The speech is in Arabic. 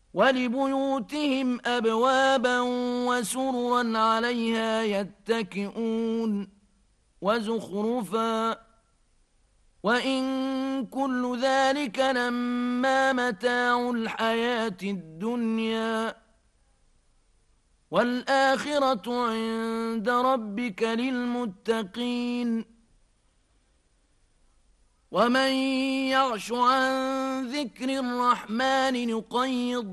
ولبيوتهم أبوابا وسررا عليها يتكئون وزخرفا وإن كل ذلك لما متاع الحياة الدنيا والآخرة عند ربك للمتقين ومن يعش عن ذكر الرحمن نقيض